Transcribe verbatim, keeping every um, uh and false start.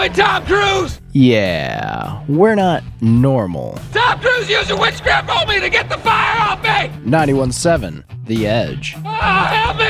me, Tom Cruise! Yeah, we're not normal. Tom Cruise using witchcraft on me to get the fire off me! ninety-one point seven The Edge. Oh, help me!